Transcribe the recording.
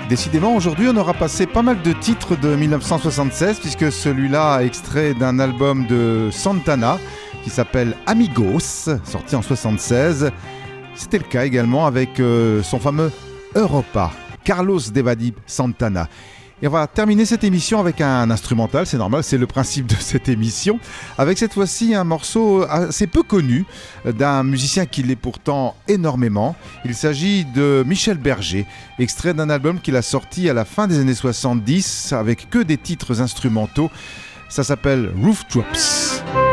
Décidément, aujourd'hui, on aura passé pas mal de titres de 1976, puisque celui-là est extrait d'un album de Santana qui s'appelle Amigos, sorti en 76. C'était le cas également avec son fameux Europa, Carlos Devadip Santana. Et on va terminer cette émission avec un instrumental, c'est normal, c'est le principe de cette émission, avec cette fois-ci un morceau assez peu connu d'un musicien qui l'est pourtant énormément. Il s'agit de Michel Berger, extrait d'un album qu'il a sorti à la fin des années 70 avec que des titres instrumentaux. Ça s'appelle Roof Drops.